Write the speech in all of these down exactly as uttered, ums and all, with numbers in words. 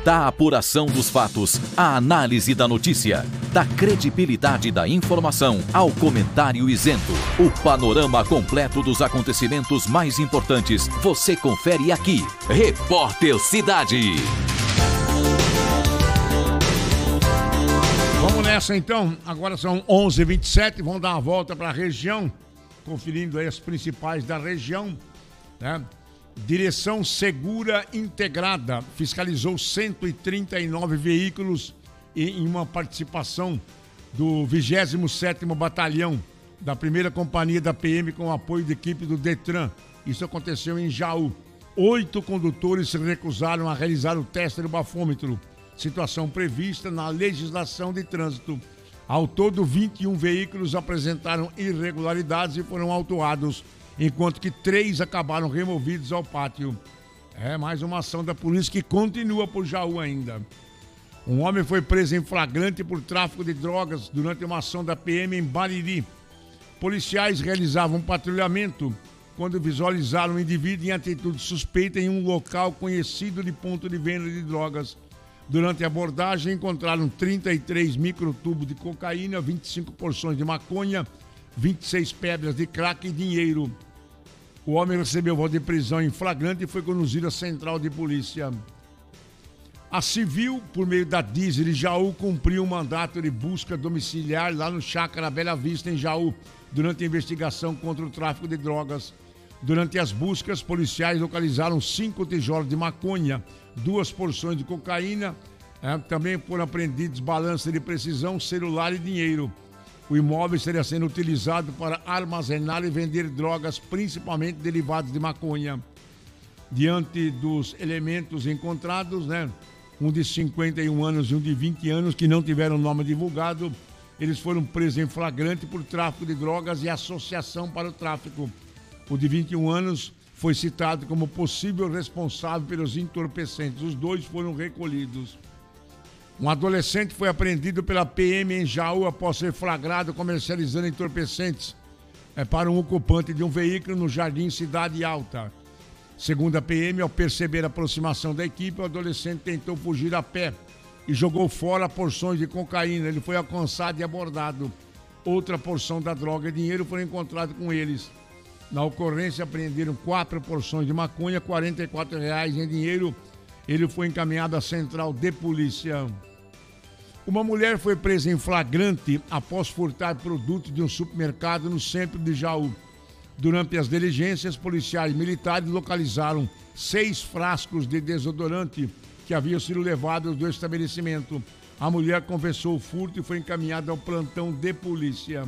Da apuração dos fatos, à análise da notícia, da credibilidade da informação ao comentário isento. O panorama completo dos acontecimentos mais importantes você confere aqui. Repórter Cidade. Vamos nessa então, agora são onze e vinte e sete, vamos dar uma volta para a região, conferindo aí as principais da região, né? Direção Segura Integrada fiscalizou cento e trinta e nove veículos em uma participação do vigésimo sétimo Batalhão da primeira Companhia da P M com apoio da equipe do Detran. Isso aconteceu em Jaú. Oito condutores se recusaram a realizar o teste do bafômetro, situação prevista na legislação de trânsito. Ao todo, vinte e um veículos apresentaram irregularidades e foram autuados, enquanto que três acabaram removidos ao pátio. É mais uma ação da polícia que continua por Jaú ainda. Um homem foi preso em flagrante por tráfico de drogas durante uma ação da P M em Bariri. Policiais realizavam um patrulhamento quando visualizaram um indivíduo em atitude suspeita em um local conhecido de ponto de venda de drogas. Durante a abordagem, encontraram trinta e três microtubos de cocaína, vinte e cinco porções de maconha, vinte e seis pedras de crack e dinheiro. O homem recebeu voz de prisão em flagrante e foi conduzido à central de polícia. A Civil, por meio da Diesel de Jaú, cumpriu um mandato de busca domiciliar lá no Chácara Bela Vista, em Jaú, durante a investigação contra o tráfico de drogas. Durante as buscas, policiais localizaram cinco tijolos de maconha, duas porções de cocaína, é, também foram apreendidos balança de precisão, celular e dinheiro. O imóvel estaria sendo utilizado para armazenar e vender drogas, principalmente derivados de maconha. Diante dos elementos encontrados, né, um de cinquenta e um anos e um de vinte anos, que não tiveram nome divulgado, eles foram presos em flagrante por tráfico de drogas e associação para o tráfico. O de vinte e um anos foi citado como possível responsável pelos entorpecentes. Os dois foram recolhidos. Um adolescente foi apreendido pela P M em Jaú após ser flagrado comercializando entorpecentes é, para um ocupante de um veículo no Jardim Cidade Alta. Segundo a P M, ao perceber a aproximação da equipe, o adolescente tentou fugir a pé e jogou fora porções de cocaína. Ele foi alcançado e abordado. Outra porção da droga e dinheiro foram encontrados com eles. Na ocorrência, apreenderam quatro porções de maconha, quarenta e quatro reais em dinheiro. Ele foi encaminhado à central de polícia. Uma mulher foi presa em flagrante após furtar produtos de um supermercado no centro de Jaú. Durante as diligências, policiais militares localizaram seis frascos de desodorante que haviam sido levados do estabelecimento. A mulher confessou o furto e foi encaminhada ao plantão de polícia.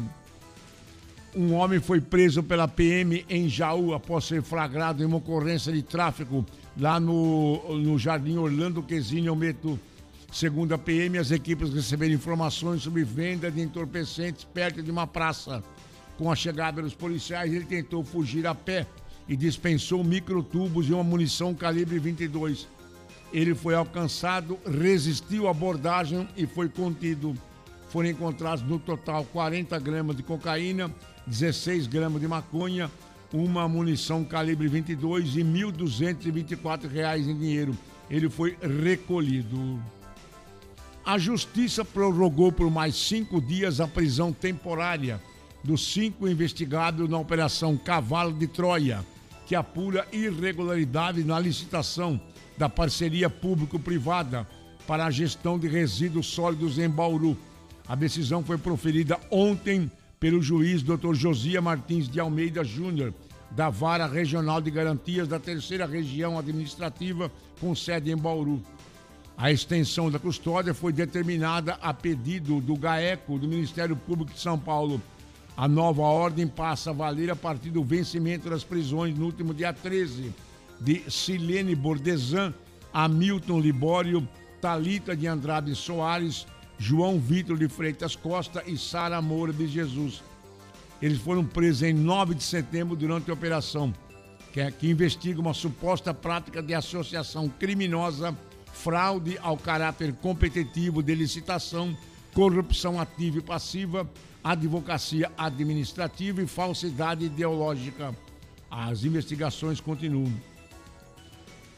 Um homem foi preso pela P M em Jaú após ser flagrado em uma ocorrência de tráfico lá no, no Jardim Orlando Quesini Almeto. Segundo a P M, as equipes receberam informações sobre venda de entorpecentes perto de uma praça. Com a chegada dos policiais, ele tentou fugir a pé e dispensou microtubos e uma munição calibre vinte e dois. Ele foi alcançado, resistiu à abordagem e foi contido. Foram encontrados no total quarenta gramas de cocaína, dezesseis gramas de maconha, uma munição calibre vinte e dois e mil duzentos e vinte e quatro reais em dinheiro. Ele foi recolhido. A Justiça prorrogou por mais cinco dias a prisão temporária dos cinco investigados na Operação Cavalo de Troia, que apura irregularidade na licitação da parceria público-privada para a gestão de resíduos sólidos em Bauru. A decisão foi proferida ontem pelo juiz doutor Josias Martins de Almeida Júnior, da Vara Regional de Garantias da Terceira Região Administrativa, com sede em Bauru. A extensão da custódia foi determinada a pedido do GAECO, do Ministério Público de São Paulo. A nova ordem passa a valer a partir do vencimento das prisões no último dia treze de Silene Bordesan, Hamilton Libório, Thalita de Andrade Soares, João Vitor de Freitas Costa e Sara Moura de Jesus. Eles foram presos em nove de setembro durante a operação, que, é, que investiga uma suposta prática de associação criminosa, fraude ao caráter competitivo de licitação, corrupção ativa e passiva, advocacia administrativa e falsidade ideológica. As investigações continuam.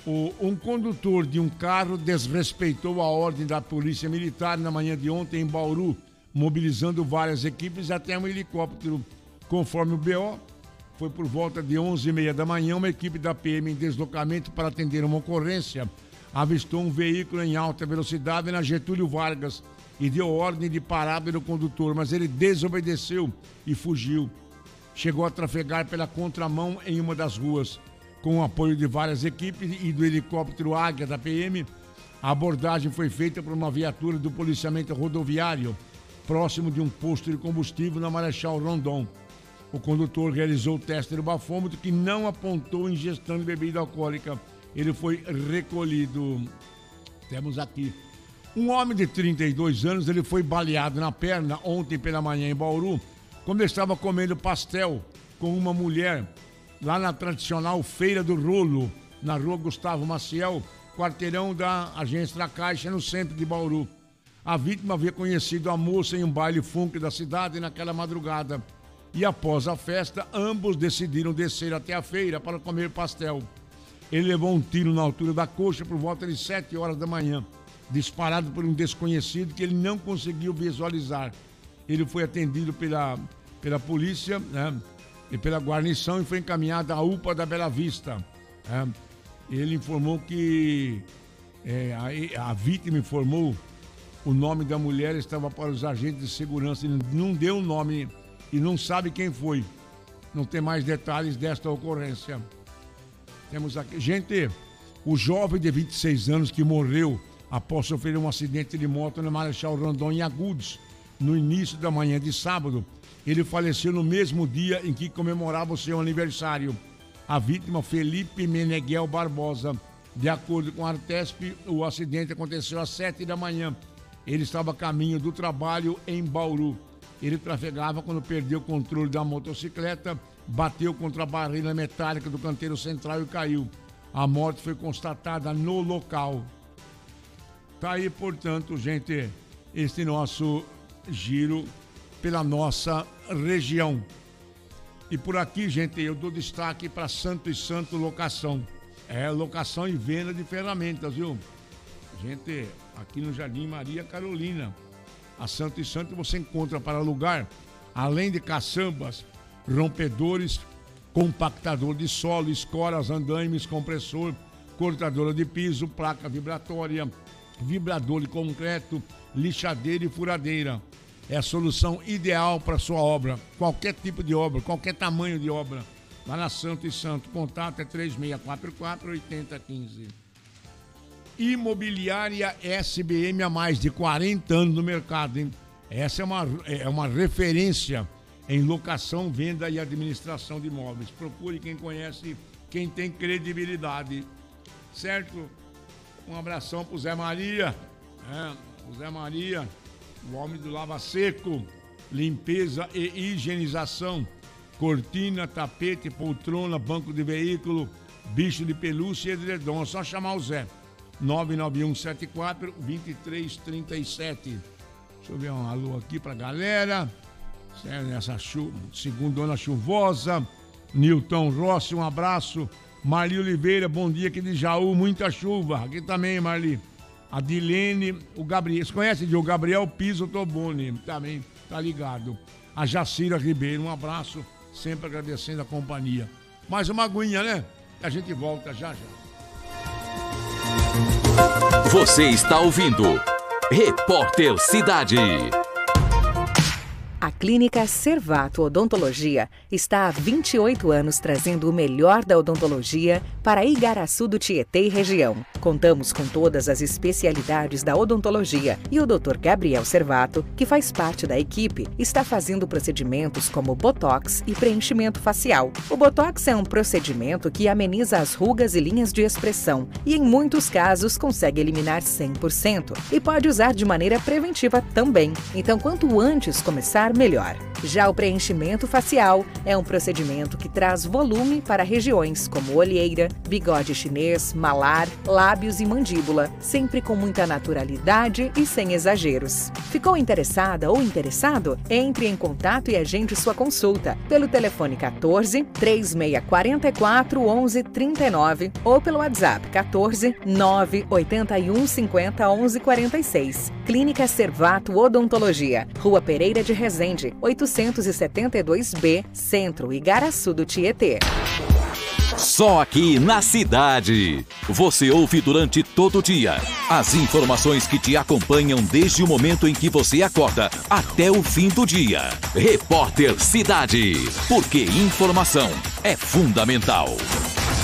O, um condutor de um carro desrespeitou a ordem da Polícia Militar na manhã de ontem em Bauru, mobilizando várias equipes até um helicóptero. Conforme o B O, foi por volta de onze e meia da manhã, uma equipe da P M em deslocamento para atender uma ocorrência avistou um veículo em alta velocidade na Getúlio Vargas e deu ordem de parada do condutor, mas ele desobedeceu e fugiu. Chegou a trafegar pela contramão em uma das ruas. Com o apoio de várias equipes e do helicóptero Águia da P M, a abordagem foi feita por uma viatura do policiamento rodoviário, próximo de um posto de combustível na Marechal Rondon. O condutor realizou o teste do bafômetro, que não apontou ingestão de bebida alcoólica. Ele foi recolhido. Temos aqui um homem de trinta e dois anos, ele foi baleado na perna ontem pela manhã em Bauru, quando estava comendo pastel com uma mulher lá na tradicional Feira do Rolo, na rua Gustavo Maciel, quarteirão da agência da Caixa, no centro de Bauru. A vítima havia conhecido a moça em um baile funk da cidade naquela madrugada. E após a festa, ambos decidiram descer até a feira para comer pastel. Ele levou um tiro na altura da coxa por volta de sete horas da manhã, disparado por um desconhecido que ele não conseguiu visualizar. Ele foi atendido pela, pela polícia, né, e pela guarnição e foi encaminhado à U P A da Bela Vista. Né. Ele informou que é, a, a vítima informou o nome da mulher, estava para os agentes de segurança. Ele não deu o nome e não sabe quem foi. Não tem mais detalhes desta ocorrência. Temos aqui. Gente, o jovem de vinte e seis anos que morreu após sofrer um acidente de moto na Marechal Rondon, em Agudos, no início da manhã de sábado, ele faleceu no mesmo dia em que comemorava o seu aniversário. A vítima, Felipe Meneghel Barbosa. De acordo com a Artesp, o acidente aconteceu às sete da manhã. Ele estava a caminho do trabalho em Bauru. Ele trafegava quando perdeu o controle da motocicleta, bateu contra a barreira metálica do canteiro central e caiu. A morte foi constatada no local. Tá aí, portanto, gente, este nosso giro pela nossa região. E por aqui, gente, eu dou destaque para Santo e Santo Locação. É, locação e venda de ferramentas, viu? Gente, aqui no Jardim Maria Carolina. A Santo e Santo você encontra para alugar, além de caçambas, rompedores, compactador de solo, escoras, andaimes, compressor, cortadora de piso, placa vibratória, vibrador de concreto, lixadeira e furadeira. É a solução ideal para sua obra, qualquer tipo de obra, qualquer tamanho de obra. Lá na Santo e Santo, contato é três seis quatro quatro, oito zero um cinco. Imobiliária S B M há mais de quarenta anos no mercado, hein? Essa é uma, é uma referência em locação, venda e administração de imóveis. Procure quem conhece, quem tem credibilidade, certo? Um abração pro Zé Maria, né? O Zé Maria, o homem do Lava Seco, limpeza e higienização, cortina, tapete, poltrona, banco de veículo, bicho de pelúcia e edredom. É só chamar o Zé. nove nove um sete quatro, dois três três sete. Deixa eu ver um alô aqui pra galera. Nessa chuva, segundona chuvosa. Nilton Rossi, um abraço. Marli Oliveira, bom dia aqui de Jaú, muita chuva. Aqui também, Marli. A Dilene, o Gabriel. Você conhece o Gabriel Piso Toboni? Também tá ligado. A Jacira Ribeiro, um abraço. Sempre agradecendo a companhia. Mais uma aguinha, né? A gente volta já já. Você está ouvindo Repórter Cidade. A Clínica Servato Odontologia está há vinte e oito anos trazendo o melhor da odontologia para Igaraçu do Tietê e região. Contamos com todas as especialidades da odontologia e o doutor Gabriel Servato, que faz parte da equipe, está fazendo procedimentos como botox e preenchimento facial. O botox é um procedimento que ameniza as rugas e linhas de expressão e, em muitos casos, consegue eliminar cem por cento e pode usar de maneira preventiva também. Então, quanto antes começar, melhor melhor. Já o preenchimento facial é um procedimento que traz volume para regiões como olheira, bigode chinês, malar, lábios e mandíbula, sempre com muita naturalidade e sem exageros. Ficou interessada ou interessado? Entre em contato e agende sua consulta pelo telefone quatorze, três seis quatro quatro, onze, trinta e nove ou pelo WhatsApp quatorze, nove oito um, cinquenta, onze, quarenta e seis. Clínica Servato Odontologia, Rua Pereira de Resende, oitocentos e setenta e dois B, Centro, Igaraçu do Tietê. Só aqui na cidade. Você ouve durante todo o dia as informações que te acompanham desde o momento em que você acorda até o fim do dia. Repórter Cidade. Porque informação é fundamental.